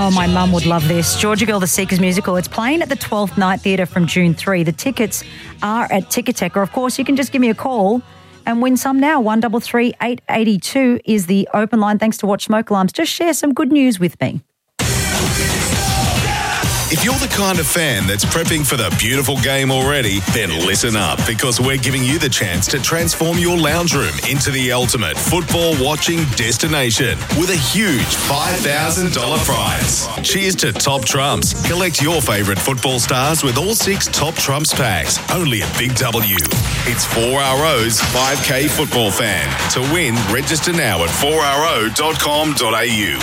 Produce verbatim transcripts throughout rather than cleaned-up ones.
Oh, my mum would love this. Georgia Girl, The Seekers musical. It's playing at the twelfth Night Theatre from June third. The tickets are at Ticketek. Or, of course, you can just give me a call and win some now. one three three, eight eight two is the open line. Thanks to Watch Smoke Alarms. Just share some good news with me. If you're the kind of fan that's prepping for the beautiful game already, then listen up, because we're giving you the chance to transform your lounge room into the ultimate football watching destination with a huge five thousand dollars prize. Cheers to Top Trumps. Collect your favourite football stars with all six Top Trumps packs, only at Big W. It's four R O's five K Football Fan. To win, register now at four r o dot com dot a u.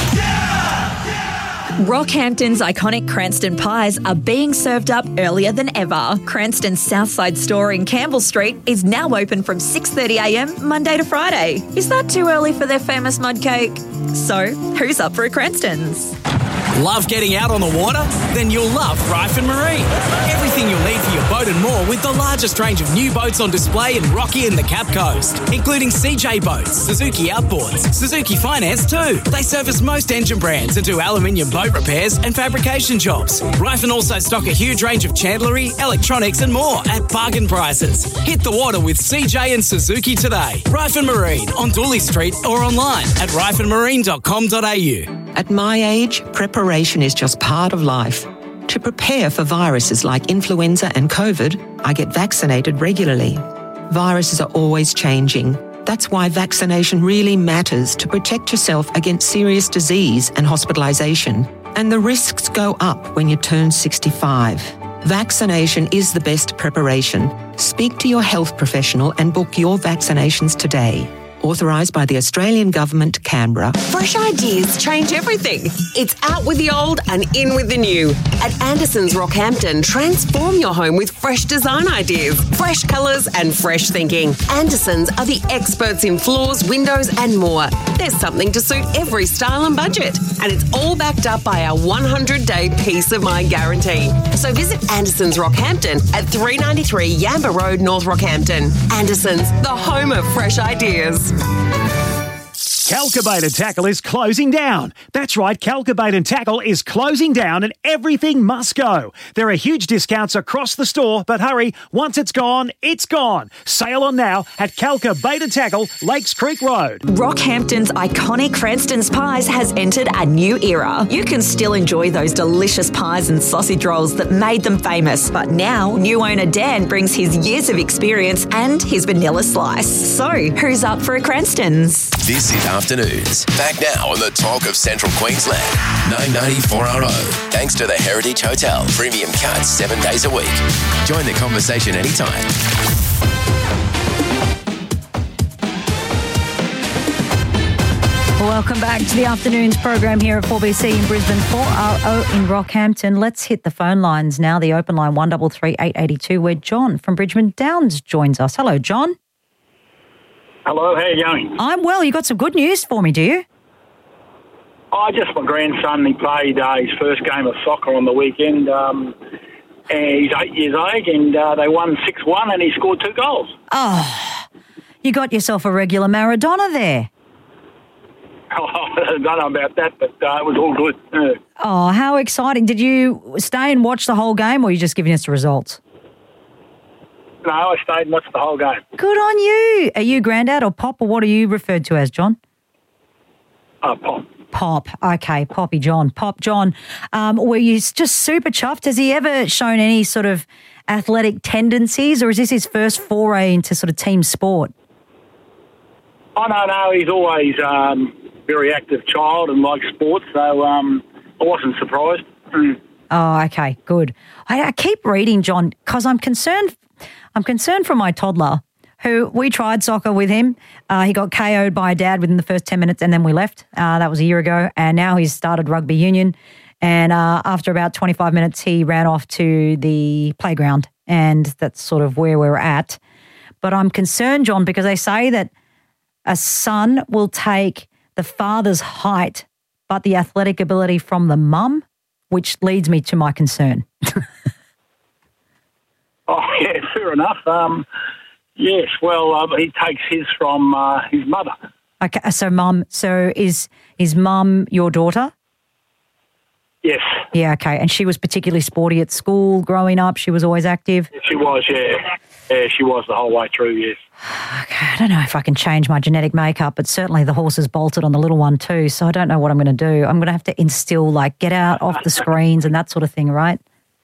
Rockhampton's iconic Cranston pies are being served up earlier than ever. Cranston's Southside store in Campbell Street is now open from six thirty a m Monday to Friday. Is that too early for their famous mud cake? So, who's up for a Cranston's? Love getting out on the water? Then you'll love Ryford Marine. Everything you'll need for your boat and more, with the largest range of new boats on display in Rocky and the Cap Coast, including C J Boats, Suzuki Outboards, Suzuki Finance too. They service most engine brands and do aluminium boat repairs and fabrication jobs. Ryford also stock a huge range of chandlery, electronics and more at bargain prices. Hit the water with C J and Suzuki today. Ryford Marine on Dooley Street or online at ryford marine dot com dot a u. At my age, preparation is just part of life. To prepare for viruses like influenza and COVID, I get vaccinated regularly. Viruses are always changing. That's why vaccination really matters, to protect yourself against serious disease and hospitalisation. And the risks go up when you turn sixty-five. Vaccination is the best preparation. Speak to your health professional and book your vaccinations today. Authorised by the Australian Government, Canberra. Fresh ideas change everything. It's out with the old and in with the new. At Anderson's Rockhampton, transform your home with fresh design ideas, fresh colours and fresh thinking. Anderson's are the experts in floors, windows and more. There's something to suit every style and budget. And it's all backed up by our one hundred day peace of mind guarantee. So visit Anderson's Rockhampton at three ninety-three Yamba Road, North Rockhampton. Anderson's, the home of fresh ideas. Calcabait and Tackle is closing down. That's right, Calcabait and Tackle is closing down and everything must go. There are huge discounts across the store, but hurry, once it's gone, it's gone. Sail on now at Calcabait and Tackle, Lakes Creek Road. Rockhampton's iconic Cranston's Pies has entered a new era. You can still enjoy those delicious pies and sausage rolls that made them famous, but now new owner Dan brings his years of experience and his vanilla slice. So, who's up for a Cranston's? This is Afternoons. Back now on the talk of Central Queensland. nine ninety four R O. Thanks to the Heritage Hotel. Premium cuts seven days a week. Join the conversation anytime. Welcome back to the Afternoons program here at four B C in Brisbane, four R O in Rockhampton. Let's hit the phone lines now. The open line one three three, eight eight two, where John from Bridgeman Downs joins us. Hello, John. Hello, how are you going? I'm well. You got some good news for me, do you? Oh, just my grandson, he played uh, his first game of soccer on the weekend. Um, and he's eight years old, and uh, they won six one, and he scored two goals. Oh, you got yourself a regular Maradona there. Oh, I don't know about that, but uh, it was all good. Yeah. Oh, how exciting. Did you stay and watch the whole game, or are you just giving us the results? No, I stayed and watched the whole game. Good on you. Are you Grandad or Pop, or what are you referred to as, John? Uh, Pop. Pop. Okay, Poppy John. Pop John. Um, were you just super chuffed? Has he ever shown any sort of athletic tendencies, or is this his first foray into sort of team sport? Oh, no, no, he's always um, very active child and likes sports, so um, I wasn't surprised. Mm. Oh, okay, good. I, I keep reading, John, because I'm concerned I'm concerned for my toddler, who we tried soccer with him. Uh, he got K O'd by a dad within the first ten minutes and then we left. Uh, that was a year ago. And now he's started rugby union. And uh, after about twenty-five minutes, he ran off to the playground. And that's sort of where we're at. But I'm concerned, John, because they say that a son will take the father's height but the athletic ability from the mum, which leads me to my concern. Oh, yeah, fair enough. Um, yes, well, um, he takes his from uh, his mother. Okay, so mum, so is is mum your daughter? Yes. Yeah, okay. And she was particularly sporty at school growing up. She was always active. She was, yeah. Yeah, she was the whole way through, yes. Okay, I don't know if I can change my genetic makeup, but certainly the horse is bolted on the little one too, so I don't know what I'm going to do. I'm going to have to instill, like, get out off the screens and that sort of thing, right?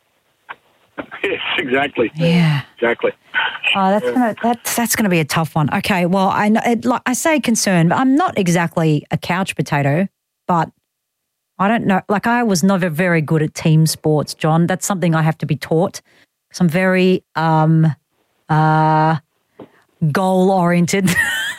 Yes, exactly. Yeah. Exactly. Oh, that's gonna that's that's gonna be a tough one. Okay, well, I know, it, like I say, concerned. I'm not exactly a couch potato, but I don't know. Like, I was never very good at team sports, John. That's something I have to be taught. So I'm very um, uh, goal oriented.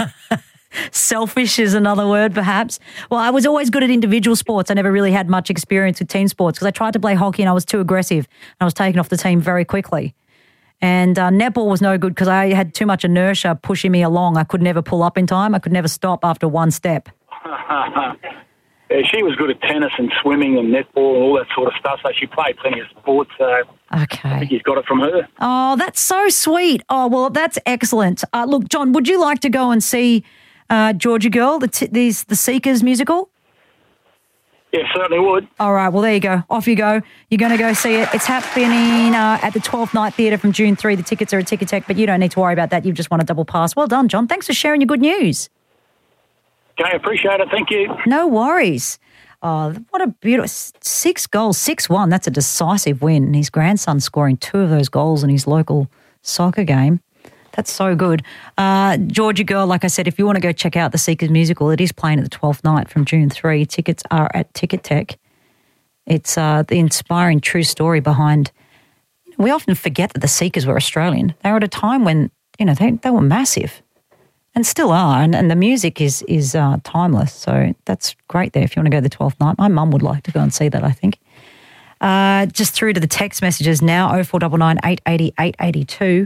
Selfish is another word, perhaps. Well, I was always good at individual sports. I never really had much experience with team sports because I tried to play hockey and I was too aggressive and I was taken off the team very quickly. And uh, netball was no good because I had too much inertia pushing me along. I could never pull up in time. I could never stop after one step. Yeah, she was good at tennis and swimming and netball and all that sort of stuff. So she played plenty of sports. So okay. I think he's got it from her. Oh, that's so sweet. Oh, well, that's excellent. Uh, look, John, would you like to go and see uh, Georgia Girl, the, t- these, the Seekers musical? Yeah, certainly would. All right, well, there you go. Off you go. You're going to go see it. It's happening uh, at the twelfth Night Theatre from June third. The tickets are at Ticketek, but you don't need to worry about that. You've just won a double pass. Well done, John. Thanks for sharing your good news. Okay, appreciate it. Thank you. No worries. Oh, what a beautiful six goals, six one. That's a decisive win. And his grandson scoring two of those goals in his local soccer game. That's so good. Uh, Georgia Girl, like I said, if you want to go check out the Seekers musical, it is playing at the twelfth Night from June third. Tickets are at Ticketek. It's uh, the inspiring true story behind. You know, we often forget that the Seekers were Australian. They were at a time when, you know, they, they were massive and still are. And, and the music is, is uh, timeless. So that's great there if you want to go to the twelfth Night. My mum would like to go and see that, I think. Uh, just through to the text messages now, oh four nine nine, eight eight oh, eight eight two.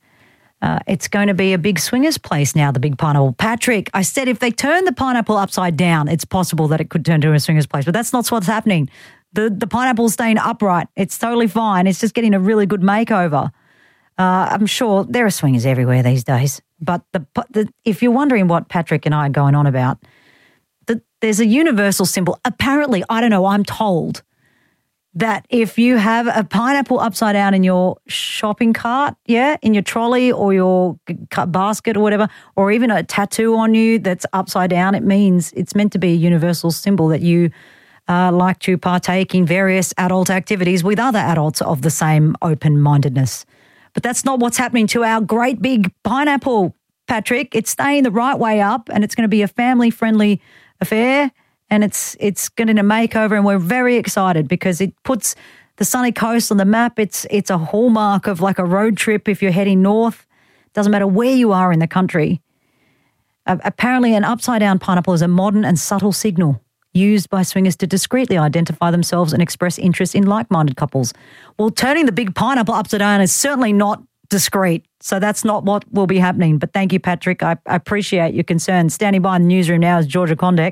Uh, it's going to be a big swingers place now, the Big Pineapple. Patrick, I said if they turn the pineapple upside down, it's possible that it could turn to a swingers place, but that's not what's happening. The the pineapple's staying upright. It's totally fine. It's just getting a really good makeover. Uh, I'm sure there are swingers everywhere these days, but the, the if you're wondering what Patrick and I are going on about, the, there's a universal symbol. Apparently, I don't know, I'm told that if you have a pineapple upside down in your shopping cart, yeah, in your trolley or your basket or whatever, or even a tattoo on you that's upside down, it means it's meant to be a universal symbol that you uh, like to partake in various adult activities with other adults of the same open-mindedness. But that's not what's happening to our great big pineapple, Patrick. It's staying the right way up and it's going to be a family-friendly affair. And it's it's getting a makeover, and we're very excited because it puts the sunny coast on the map. It's it's a hallmark of like a road trip if you're heading north. Doesn't matter where you are in the country. Uh, apparently, an upside-down pineapple is a modern and subtle signal used by swingers to discreetly identify themselves and express interest in like-minded couples. Well, turning the big pineapple upside down is certainly not discreet, so that's not what will be happening. But thank you, Patrick. I, I appreciate your concern. Standing by in the newsroom now is Georgia Condek.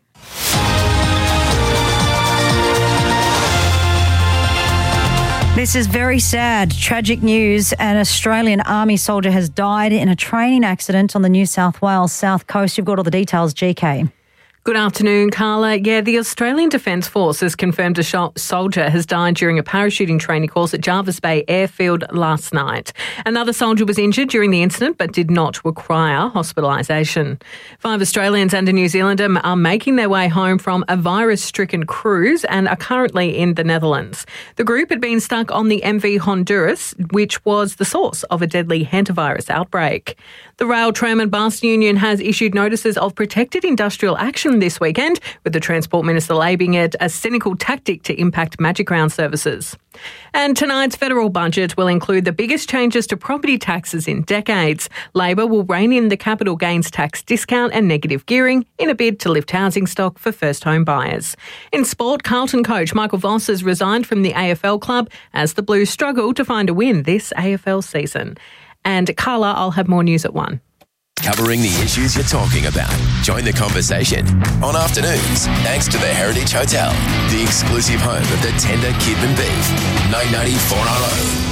This is very sad, tragic news. An Australian Army soldier has died in a training accident on the New South Wales south coast. You've got all the details, G K. Good afternoon, Carla. Yeah, the Australian Defence Force has confirmed a sh- soldier has died during a parachuting training course at Jervis Bay Airfield last night. Another soldier was injured during the incident but did not require hospitalisation. Five Australians and a New Zealander are making their way home from a virus-stricken cruise and are currently in the Netherlands. The group had been stuck on the M V Honduras, which was the source of a deadly hantavirus outbreak. The Rail, Tram and Bus Union has issued notices of protected industrial action this weekend, with the Transport Minister labelling it a cynical tactic to impact Magic Round services. And tonight's federal budget will include the biggest changes to property taxes in decades. Labor will rein in the capital gains tax discount and negative gearing in a bid to lift housing stock for first home buyers. In sport, Carlton coach Michael Voss has resigned from the A F L club as the Blues struggle to find a win this A F L season. And Carla, I'll have more news at one. Covering the issues you're talking about. Join the conversation on afternoons, thanks to the Heritage Hotel, the exclusive home of the tender kidman beef. nine ninety-four R O.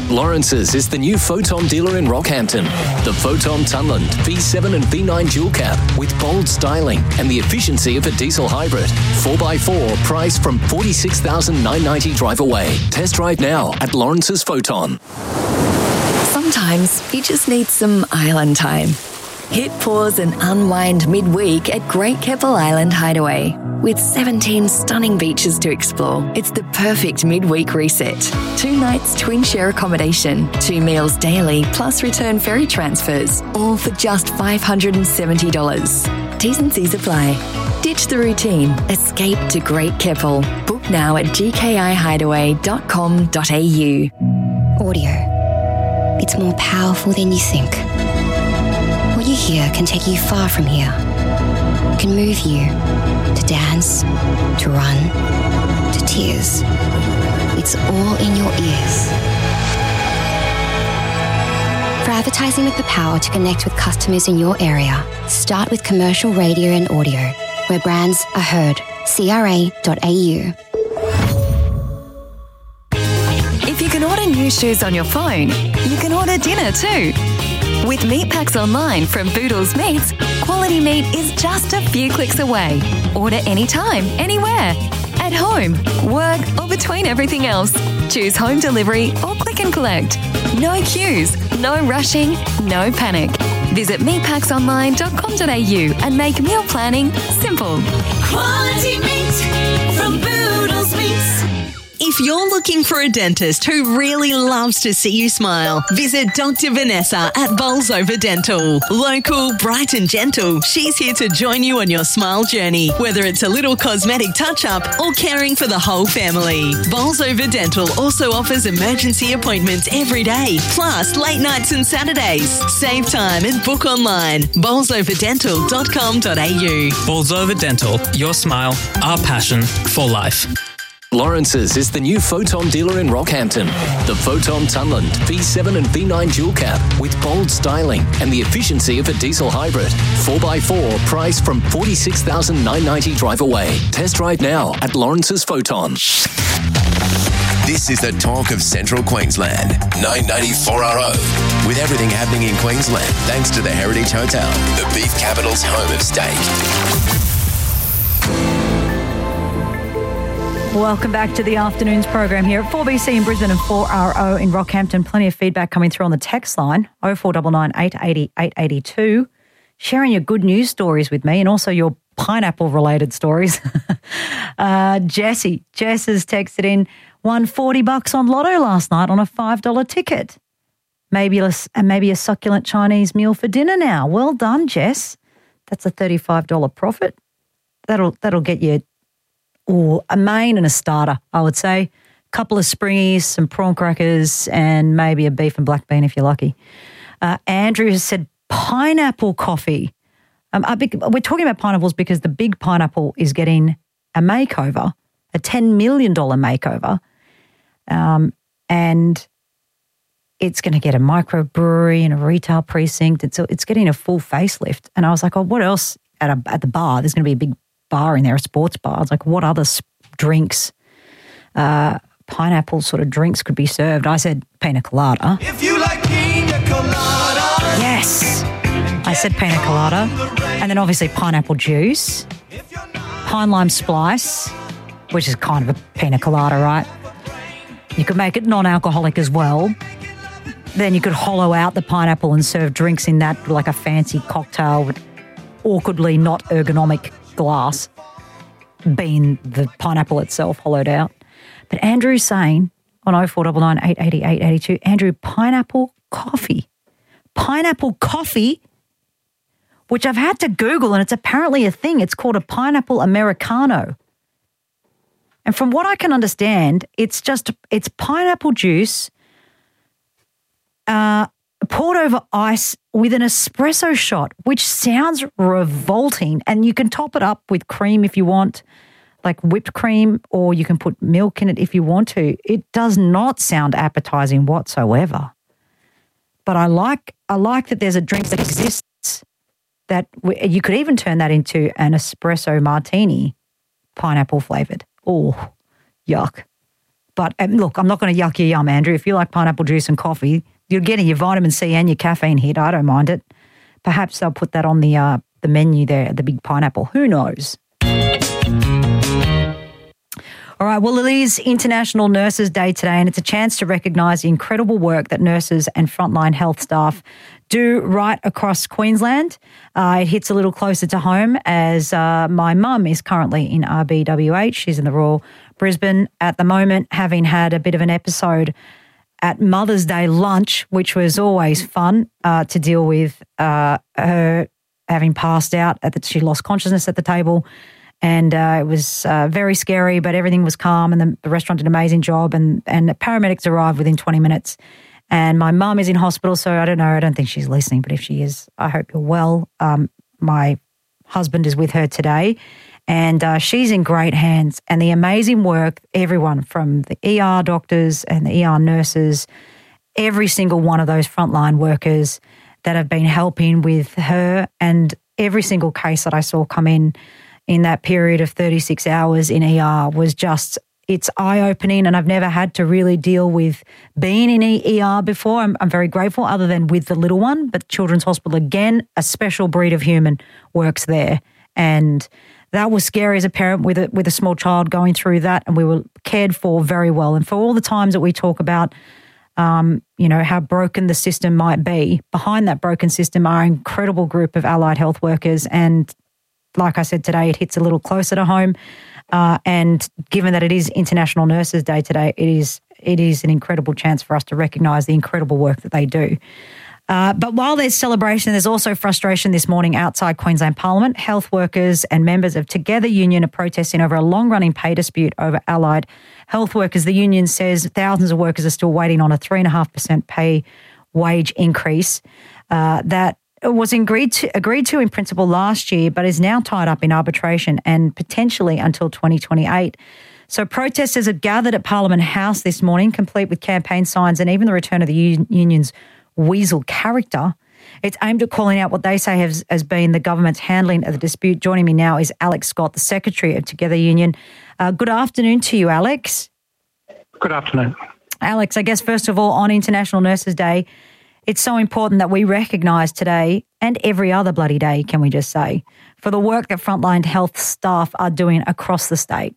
Lawrence's is the new Photon dealer in Rockhampton. The Photon Tunland V seven and V nine dual cab with bold styling and the efficiency of a diesel hybrid. four by four, price from forty-six thousand nine hundred ninety drive away. Test drive now at Lawrence's Photon. Sometimes you just need some island time. Hit pause and unwind midweek at Great Keppel Island Hideaway. With seventeen stunning beaches to explore, it's the perfect midweek reset. Two nights twin share accommodation, two meals daily, plus return ferry transfers, all for just five hundred seventy dollars. T's and C's apply. Ditch the routine. Escape to Great Keppel. Book now at g k i hideaway dot com dot a u. Audio. It's more powerful than you think. What you hear can take you far from here. It can move you to dance, to run, to tears. It's all in your ears. For advertising with the power to connect with customers in your area, start with commercial radio and audio, where brands are heard. c r a dot a u. If you can order new shoes on your phone, you can order dinner too. With Meat Packs Online from Boodles Meats, quality meat is just a few clicks away. Order anytime, anywhere. At home, work, or between everything else. Choose home delivery or click and collect. No queues, no rushing, no panic. Visit meat packs online dot com dot a u and make meal planning simple. Quality meat from Boodles Meats. If you're looking for a dentist who really loves to see you smile, visit Doctor Vanessa at Bolsover Dental. Local, bright and gentle, she's here to join you on your smile journey, whether it's a little cosmetic touch-up or caring for the whole family. Bolsover Dental also offers emergency appointments every day, plus late nights and Saturdays. Save time and book online. bolsover dental dot com dot a u. Bolsover Dental, your smile, our passion for life. Lawrence's is the new Photon dealer in Rockhampton. The Photon Tunland V seven and V nine dual cab with bold styling and the efficiency of a diesel hybrid. four by four, price from forty-six thousand nine hundred ninety drive away. Test drive now at Lawrence's Photon. This is the talk of Central Queensland. nine ninety-four R O. With everything happening in Queensland, thanks to the Heritage Hotel, the beef capital's home of steak. Welcome back to the afternoons program here at four B C in Brisbane and four R O in Rockhampton. Plenty of feedback coming through on the text line, oh four nine nine, eight eight zero, eight eight two. Sharing your good news stories with me and also your pineapple-related stories. uh, Jessie, Jess has texted in, won forty bucks on Lotto last night on a five dollar ticket. Maybe a, maybe a succulent Chinese meal for dinner now. Well done, Jess. That's a thirty-five dollars profit. That'll that'll get you Or a main and a starter, I would say. A couple of springies, some prawn crackers, and maybe a beef and black bean if you're lucky. Uh, Andrew has said pineapple coffee. Um, a big, we're talking about pineapples because the big pineapple is getting a makeover, a ten million dollars makeover, um, and it's going to get a microbrewery and a retail precinct. It's, it's getting a full facelift. And I was like, oh, what else at, a, at the bar? There's going to be a big bar in there, a sports bar. I was like, what other drinks, uh, pineapple sort of drinks could be served? I said pina colada. If you like pina colada. Yes. I said pina colada. And then obviously pineapple juice, pine lime splice, which is kind of a pina colada, right? You could make it non-alcoholic as well. Then you could hollow out the pineapple and serve drinks in that, like a fancy cocktail with awkwardly not ergonomic glass, being the pineapple itself hollowed out. But Andrew's saying on oh four nine nine, eight eight zero, eight eight two, Andrew, pineapple coffee. Pineapple coffee, which I've had to Google and it's apparently a thing. It's called a pineapple Americano. And from what I can understand, it's just, it's pineapple juice uh, poured over ice with an espresso shot, which sounds revolting. And you can top it up with cream if you want, like whipped cream, or you can put milk in it if you want to. It does not sound appetizing whatsoever. But I like I like that there's a drink that exists that w- you could even turn that into an espresso martini, pineapple flavored. Oh, yuck. But um, look, I'm not going to yuck your yum, Andrew. If you like pineapple juice and coffee, you're getting your vitamin C and your caffeine hit. I don't mind it. Perhaps they'll put that on the uh, the menu there, the big pineapple. Who knows? All right, well, it is International Nurses Day today, and it's a chance to recognise the incredible work that nurses and frontline health staff do right across Queensland. Uh, it hits a little closer to home as uh, my mum is currently in R B W H. She's in the Royal Brisbane at the moment, having had a bit of an episode at Mother's Day lunch, which was always fun uh, to deal with uh, her having passed out. At the, she lost consciousness at the table. And uh, it was uh, very scary, but everything was calm, and the, the restaurant did an amazing job, and, and the paramedics arrived within twenty minutes. And my mum is in hospital, so I don't know. I don't think she's listening, but if she is, I hope you're well. Um, my husband is with her today, and uh, she's in great hands. And the amazing work, everyone from the E R doctors and the E R nurses, every single one of those frontline workers that have been helping with her, and every single case that I saw come in in that period of thirty-six hours in E R was just, it's eye-opening, and I've never had to really deal with being in E R before. I'm, I'm very grateful, other than with the little one, but Children's Hospital, again, a special breed of human works there. And that was scary as a parent with a, with a small child going through that, and we were cared for very well. And for all the times that we talk about, um, you know, how broken the system might be, behind that broken system are an incredible group of allied health workers. And like I said today, it hits a little closer to home. Uh, and given that it is International Nurses Day today, it is it is an incredible chance for us to recognise the incredible work that they do. Uh, but while there's celebration, there's also frustration this morning outside Queensland Parliament. Health workers and members of Together Union are protesting over a long-running pay dispute over allied health workers. The union says thousands of workers are still waiting on a three point five percent pay wage increase uh, that was agreed to, agreed to in principle last year, but is now tied up in arbitration and potentially until twenty twenty-eight. So protesters have gathered at Parliament House this morning, complete with campaign signs and even the return of the u- union's weasel character. It's aimed at calling out what they say has, has been the government's handling of the dispute. Joining me now is Alex Scott, the Secretary of Together Union. Uh, good afternoon to you, Alex. Good afternoon. Alex, I guess first of all, on International Nurses Day, it's so important that we recognise today, and every other bloody day, can we just say, for the work that frontline health staff are doing across the state.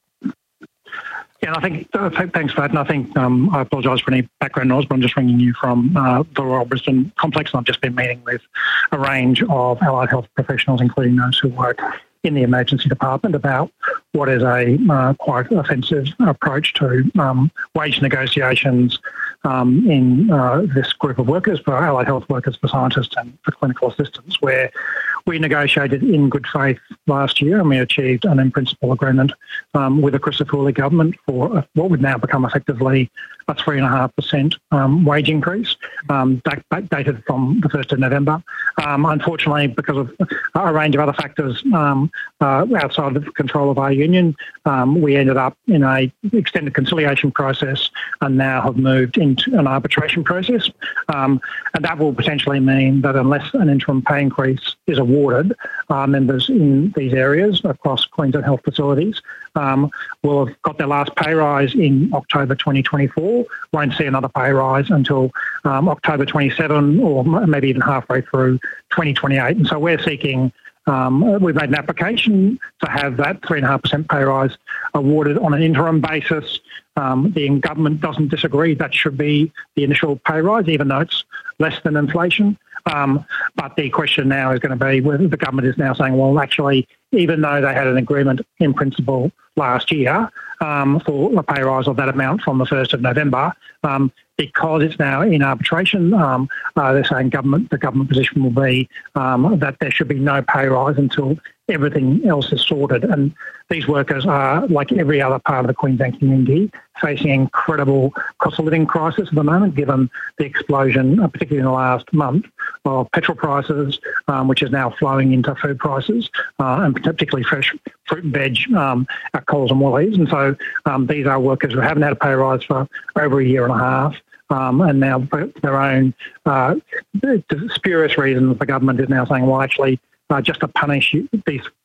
Yeah, I think, uh, thanks for that. And I think um, I apologise for any background noise, but I'm just ringing you from uh, the Royal Brisbane complex, and I've just been meeting with a range of allied health professionals, including those who work in the emergency department, about what is a uh, quite offensive approach to um, wage negotiations um, in uh, this group of workers, for allied health workers, for scientists and for clinical assistants, where we negotiated in good faith last year and we achieved an in-principle agreement um, with the Crisafulli government for what would now become effectively a three point five percent um, wage increase, um, back, back dated from the first of November. Um, unfortunately, because of a range of other factors um, uh, outside of the control of our union, um, we ended up in a extended conciliation process and now have moved into an arbitration process. Um, and that will potentially mean that unless an interim pay increase is awarded, uh, members in these areas across Queensland health facilities um, will have got their last pay rise in October twenty twenty-four, won't see another pay rise until um, October twenty-seven or maybe even halfway through twenty twenty-eight. And so we're seeking, um, we've made an application to have that three point five percent pay rise awarded on an interim basis. Um, the government doesn't disagree that should be the initial pay rise, even though it's less than inflation. Um, but the question now is going to be whether the government is now saying, well, actually, even though they had an agreement in principle last year um, for a pay rise of that amount from the first of November, um, because it's now in arbitration, um, uh, they're saying government the government position will be um, that there should be no pay rise until everything else is sorted. And these workers are, like every other part of the Queensland community, facing incredible cost of living crisis at the moment, given the explosion, uh, particularly in the last month, of petrol prices, um, which is now flowing into food prices, uh, and particularly fresh fruit and veg um, at Coles and Woolies. And so um, these are workers who haven't had a pay rise for over a year and a half. Um, and now for their own uh, spurious reasons, the government is now saying, well, actually, uh, just to punish these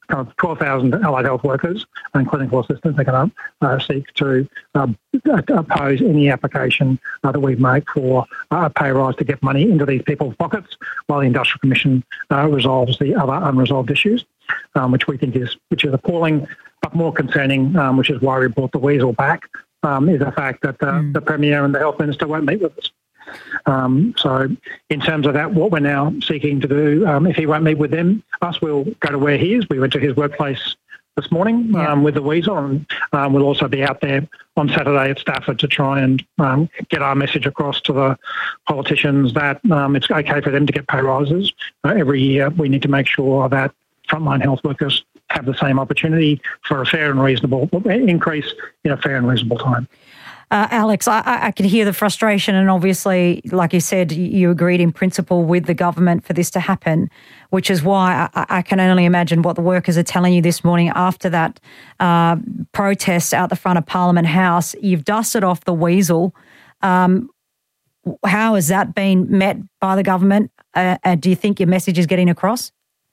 kind of twelve thousand allied health workers and clinical assistants are going to uh, seek to uh, oppose any application uh, that we make for uh, a pay rise to get money into these people's pockets while the Industrial Commission uh, resolves the other unresolved issues, um, which we think is which is appalling, but more concerning, um, which is why we brought the weasel back, um, is the fact that uh, mm. the Premier and the Health Minister won't meet with us. Um, so in terms of that, what we're now seeking to do, um, if he won't meet with them, us, we'll go to where he is. We went to his workplace this morning um, yeah. with the weasel, and um, we'll also be out there on Saturday at Stafford to try and um, get our message across to the politicians that um, it's okay for them to get pay rises. Uh, every year we need to make sure that frontline health workers have the same opportunity for a fair and reasonable increase in a fair and reasonable time. Uh, Alex, I, I can hear the frustration, and obviously, like you said, you agreed in principle with the government for this to happen, which is why I, I can only imagine what the workers are telling you this morning after that uh, protest out the front of Parliament House. You've dusted off the weasel. Um, how has that been met by the government? Uh, uh, do you think your message is getting across?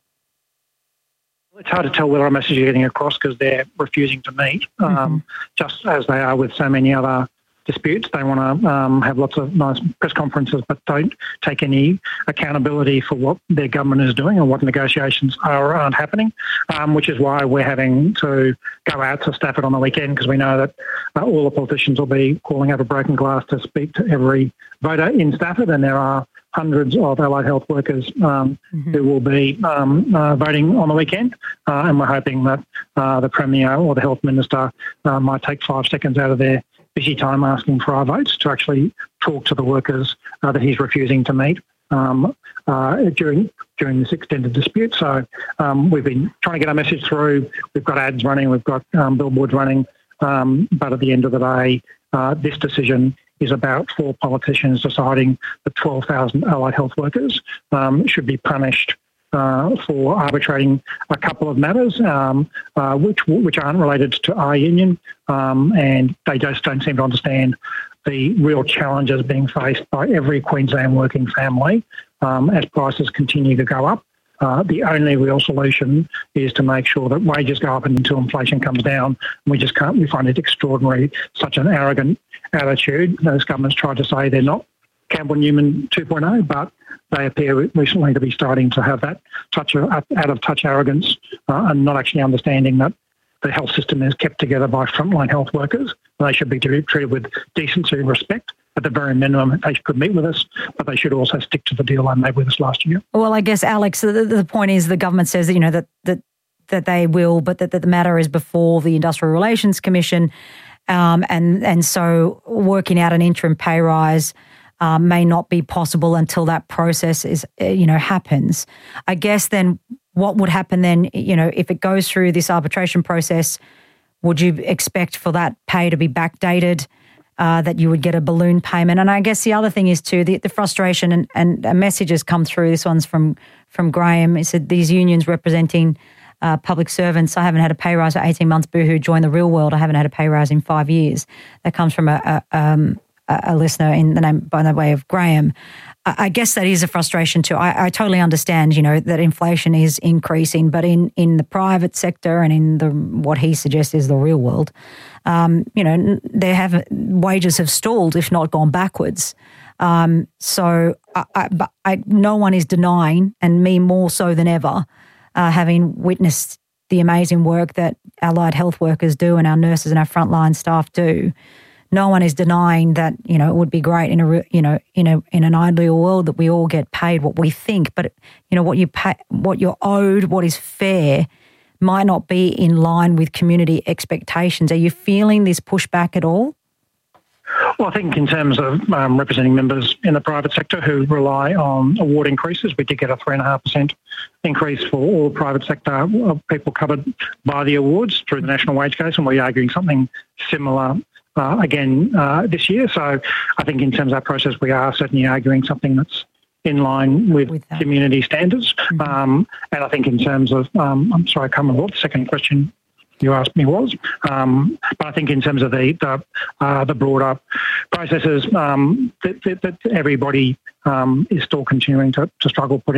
It's hard to tell whether our message is getting across because they're refusing to meet, um, mm-hmm. just as they are with so many other disputes. They want to um, have lots of nice press conferences but don't take any accountability for what their government is doing or what negotiations are or aren't happening, um, which is why we're having to go out to Stafford on the weekend because we know that uh, all the politicians will be calling over broken glass to speak to every voter in Stafford, and there are hundreds of allied health workers um, mm-hmm. who will be um, uh, voting on the weekend, uh, and we're hoping that uh, the Premier or the Health Minister uh, might take five seconds out of their busy time asking for our votes to actually talk to the workers uh, that he's refusing to meet um, uh, during during this extended dispute. So um, we've been trying to get our message through. We've got ads running, we've got um, billboards running, um, but at the end of the day, uh, this decision is about four politicians deciding that twelve thousand allied health workers um, should be punished uh, for arbitrating a couple of matters um, uh, which which aren't related to our union, um, and they just don't seem to understand the real challenges being faced by every Queensland working family um, as prices continue to go up. Uh, the only real solution is to make sure that wages go up until inflation comes down. We just can't, we find it extraordinary, such an arrogant attitude. Those governments tried to say they're not Campbell Newman two point oh, but they appear recently to be starting to have that touch of out-of-touch arrogance uh, and not actually understanding that the health system is kept together by frontline health workers. They should be treated with decency and respect. At the very minimum, they could meet with us, but they should also stick to the deal they made with us last year. Well, I guess, Alex, the, the point is the government says that, you know, that that, that they will, but that, that the matter is before the Industrial Relations Commission, um, and, and so working out an interim pay rise um, may not be possible until that process is, you know, happens. I guess then what would happen then, you know, if it goes through this arbitration process, would you expect for that pay to be backdated? Uh, that you would get a balloon payment. And I guess the other thing is too, the, the frustration and, and a message has come through. This one's from, from Graham. He said, these unions representing uh, public servants, I haven't had a pay rise for eighteen months, boohoo, join the real world. I haven't had a pay rise in five years. That comes from a, a, um, a listener in the name, by the way of Graham. I, I guess that is a frustration too. I, I totally understand, you know, that inflation is increasing, but in, in the private sector and in the what he suggests is the real world, Um, you know, they have wages have stalled, if not gone backwards. Um, so I, I, but I, no one is denying, and me more so than ever, uh, having witnessed the amazing work that allied health workers do and our nurses and our frontline staff do. No one is denying that, you know, it would be great in a, you know, in a in an ideal world that we all get paid what we think, but you know what you pay, what you're owed, what is fair, might not be in line with community expectations. Are you feeling this pushback at all? Well, I think in terms of um, representing members in the private sector who rely on award increases, we did get a three point five percent increase for all private sector people covered by the awards through the national wage case, and we're arguing something similar uh, again uh, this year. So I think in terms of our process, we are certainly arguing something that's in line with, with community standards. Mm-hmm. Um, and I think in terms of, um, I'm sorry, I can't remember what the second question you asked me was, um, but I think in terms of the the, uh, the broader processes, um, that, that, that everybody um, is still continuing to, to struggle putting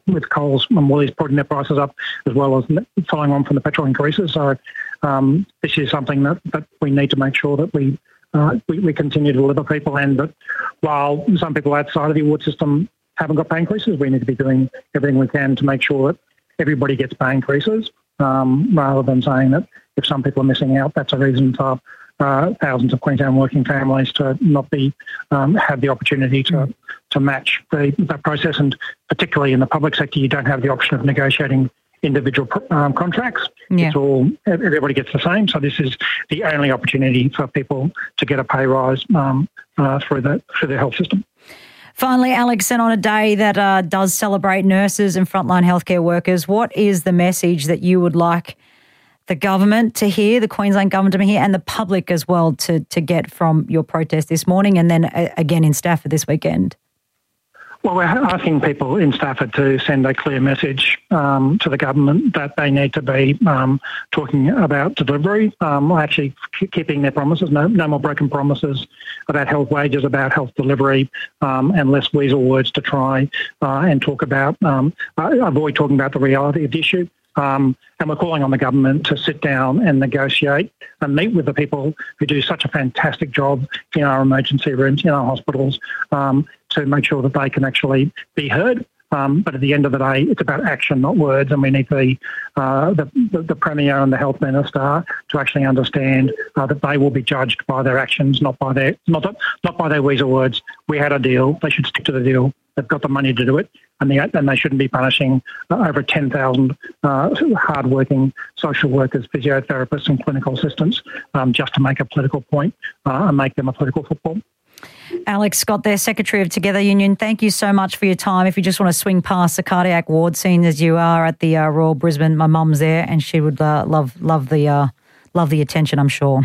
with Coles and Woolies putting their prices up, as well as following on from the petrol increases. So um, this is something that, that we need to make sure that we, uh, we we continue to deliver people, and that while some people outside of the award system haven't got pay increases, we need to be doing everything we can to make sure that everybody gets pay increases, um, rather than saying that if some people are missing out, that's a reason for uh, thousands of Queensland working families to not be um, have the opportunity to to match the, that process. And particularly in the public sector, you don't have the option of negotiating individual um, contracts. Yeah. It's all, everybody gets the same. So this is the only opportunity for people to get a pay rise um, uh, through the through the health system. Finally, Alex, and on a day that uh, does celebrate nurses and frontline healthcare workers, what is the message that you would like the government to hear, the Queensland government to hear, and the public as well to, to get from your protest this morning and then uh, again in Stafford this weekend? Well, we're asking people in Stafford to send a clear message um, to the government that they need to be um, talking about delivery, um, actually keeping their promises, no, no more broken promises about health wages, about health delivery, um, and less weasel words to try uh, and talk about, um, uh, avoid talking about the reality of the issue. Um, and we're calling on the government to sit down and negotiate and meet with the people who do such a fantastic job in our emergency rooms, in our hospitals, um, to make sure that they can actually be heard. Um, but at the end of the day, it's about action, not words, and we need the uh, the, the, the Premier and the Health Minister to actually understand uh, that they will be judged by their actions, not by their not not by their weasel words. We had a deal; they should stick to the deal. They've got the money to do it, and they, and they shouldn't be punishing uh, over ten thousand uh, hard-working social workers, physiotherapists and clinical assistants um, just to make a political point uh, and make them a political football. Alex Scott there, Secretary of Together Union, thank you so much for your time. If you just want to swing past the cardiac ward scene as you are at the uh, Royal Brisbane, my mum's there and she would uh, love love the uh, love the attention, I'm sure.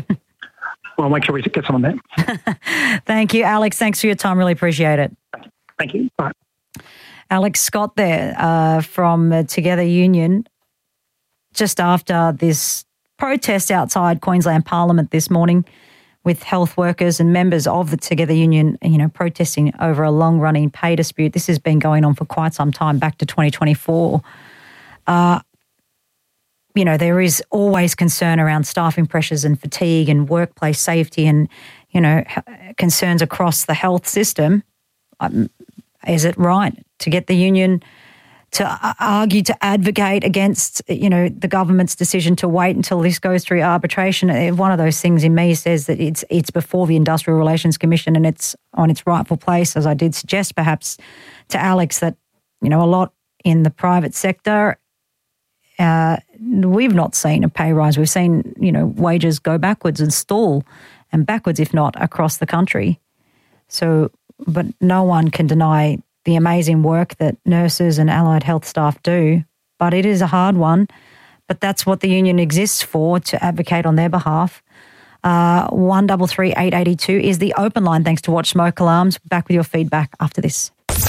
Well, make sure we get someone there. Thank you, Alex. Thanks for your time. Really appreciate it. Thank you. Bye. Alex Scott there uh, from uh, Together Union, just after this protest outside Queensland Parliament this morning with health workers and members of the Together Union, you know, protesting over a long-running pay dispute. This has been going on for quite some time, back to twenty twenty-four. Uh, you know, there is always concern around staffing pressures and fatigue and workplace safety and, you know, concerns across the health system. Um, is it right to get the union to argue, to advocate against, you know, the government's decision to wait until this goes through arbitration? One of those things in me says that it's it's before the Industrial Relations Commission and it's on its rightful place, as I did suggest perhaps to Alex, that, you know, a lot in the private sector, uh, we've not seen a pay rise. We've seen, you know, wages go backwards and stall and backwards, if not across the country. So, but no one can deny the amazing work that nurses and allied health staff do, but it is a hard one. But that's what the union exists for, to advocate on their behalf. Uh, one double three eight eighty two is the open line. Thanks to Watch Smoke Alarms. Back with your feedback after this.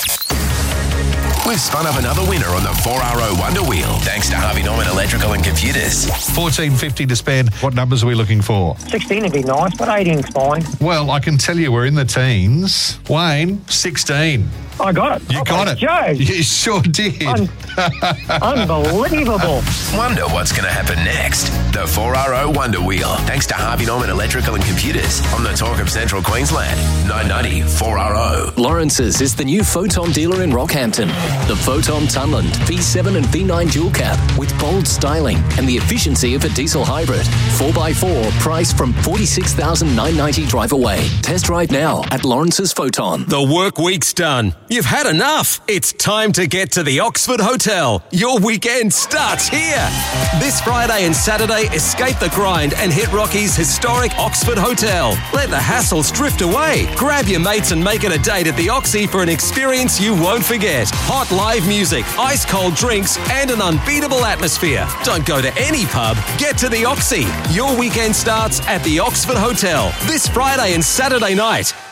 We've spun up another winner on the four R O Wonder Wheel, thanks to Harvey Norman Electrical and Computers. fourteen fifty to spend. What numbers are we looking for? sixteen would be nice, but eighteen's fine. Well, I can tell you we're in the teens. Wayne, sixteen. I got it. You oh, got it. Joe. You sure did. Un- unbelievable. Wonder what's going to happen next. The four R O Wonder Wheel, thanks to Harvey Norman Electrical and Computers, on the Talk of Central Queensland. nine ninety four R O. Lawrence's is the new Photon dealer in Rockhampton. The Photon Tunland V seven and V nine dual cab with bold styling and the efficiency of a diesel hybrid. four by four, price from forty-six thousand nine hundred ninety dollars drive away. Test drive now at Lawrence's Photon. The work week's done. You've had enough. It's time to get to the Oxford Hotel. Your weekend starts here. This Friday and Saturday, escape the grind and hit Rocky's historic Oxford Hotel. Let the hassles drift away. Grab your mates and make it a date at the Oxy for an experience you won't forget. Hot live music, ice cold drinks, and an unbeatable atmosphere. Don't go to any pub. Get to the Oxy. Your weekend starts at the Oxford Hotel this Friday and Saturday night.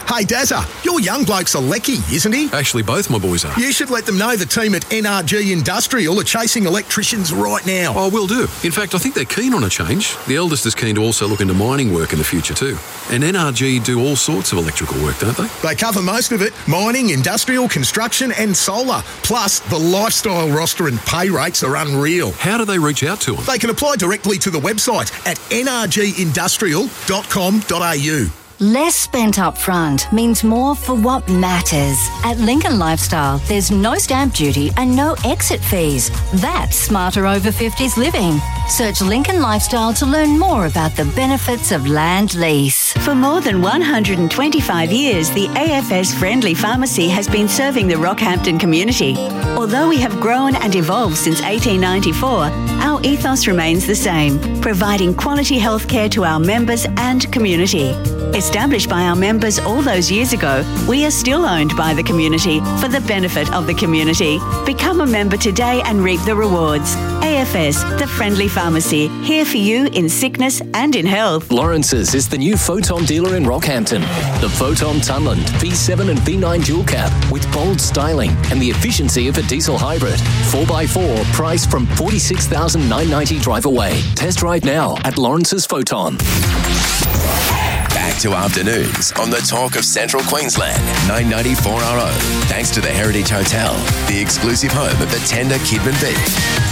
Hey, Dazza, your young bloke's a lecky, isn't he? Actually, both my boys are. You should let them know the team at N R G Industrial are chasing electricians right now. Oh, will do. In fact, I think they're keen on a change. The eldest is keen to also look into mining work in the future too. And N R G do all sorts of electrical work, don't they? They cover most of it. Mining, industrial, construction and solar. Plus, the lifestyle roster and pay rates are unreal. How do they reach out to them? They can apply directly to the website at n r g industrial dot com dot a u. Less spent up front means more for what matters. At Lincoln Lifestyle, there's no stamp duty and no exit fees. That's smarter over fifties living. Search Lincoln Lifestyle to learn more about the benefits of land lease. For more than one hundred twenty-five years, the A F S Friendly Pharmacy has been serving the Rockhampton community. Although we have grown and evolved since eighteen ninety-four, our ethos remains the same, providing quality healthcare to our members and community. Established by our members all those years ago, we are still owned by the community for the benefit of the community. Become a member today and reap the rewards. A F S, the Friendly Pharmacy, here for you in sickness and in health. Lawrence's is the new Photon dealer in Rockhampton. The Photon Tunland V seven and V nine dual cab with bold styling and the efficiency of a diesel hybrid. four by four, priced from forty-six thousand nine hundred ninety dollars drive away. Test drive now at Lawrence's Photon. Back to afternoons on the Talk of Central Queensland, nine ninety four R O. Thanks to the Heritage Hotel, the exclusive home of the tender Kidman beef.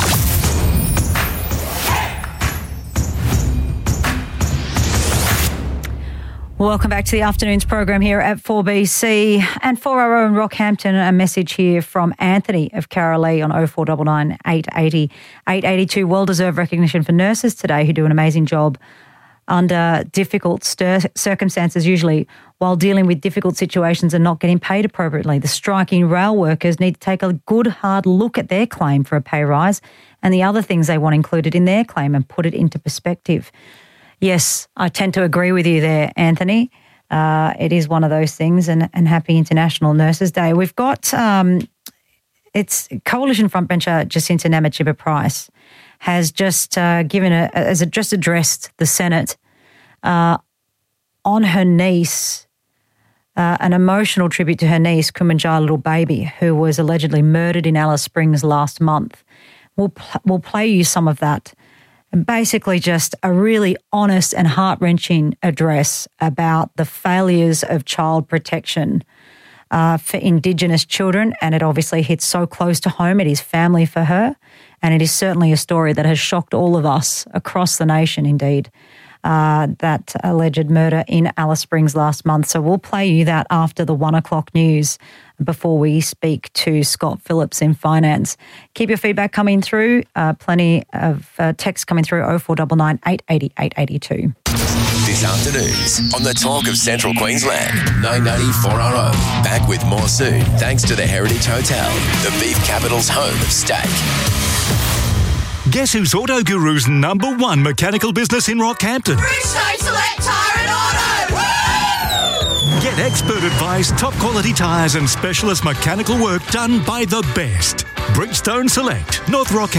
Welcome back to the afternoon's program here at four B C. And for our own Rockhampton, a message here from Anthony of Carolee on oh four nine nine, eight eight zero, eight eight two. Well-deserved recognition for nurses today who do an amazing job under difficult stir- circumstances, usually while dealing with difficult situations and not getting paid appropriately. The striking rail workers need to take a good, hard look at their claim for a pay rise and the other things they want included in their claim and put it into perspective. Yes, I tend to agree with you there, Anthony. Uh, it is one of those things, and, and happy International Nurses Day. We've got, um, it's Coalition frontbencher Jacinta Namatjira-Price has just uh, given a, has just addressed the Senate uh, on her niece, uh, an emotional tribute to her niece, Kumanjaya Little Baby, who was allegedly murdered in Alice Springs last month. We'll pl- we'll play you some of that. And basically just a really honest and heart-wrenching address about the failures of child protection uh, for Indigenous children, and it obviously hits so close to home. It is family for her, and it is certainly a story that has shocked all of us across the nation, indeed, uh, that alleged murder in Alice Springs last month. So we'll play you that after the one o'clock news before we speak to Scott Phillips in finance. Keep your feedback coming through. Uh, plenty of uh, texts coming through oh four nine nine, eight eight zero, eight eight two. This afternoon's on the Talk of Central Queensland, nine ninety four R O. Back with more soon, thanks to the Heritage Hotel, the beef capital's home of steak. Guess who's Auto Guru's number one mechanical business in Rockhampton? Bridgestone Select Tyre and Auto! Woo! Get expert advice, top quality tyres and specialist mechanical work done by the best. Bridgestone Select, North Rockhampton.